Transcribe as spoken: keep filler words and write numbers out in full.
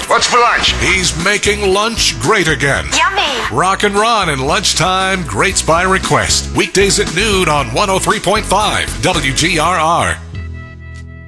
What's for lunch? He's making lunch great again. Yummy. Rock and Ron and Lunchtime Greats by Request. Weekdays at noon on one oh three point five W G R R.